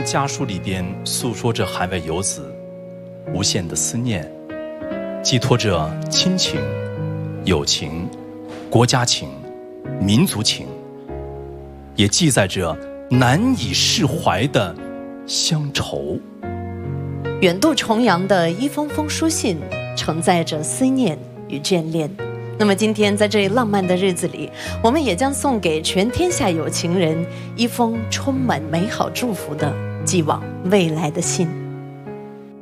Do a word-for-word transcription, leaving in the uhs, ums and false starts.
家书里边诉说着海外游子无限的思念，寄托着亲情、友情、国家情、民族情，也记载着难以释怀的乡愁。 远渡重洋的一封封书信，承载着思念与眷恋。那么今天在这浪漫的日子里，我们也将送给全天下有情人一封充满美好祝福的寄往未来的信。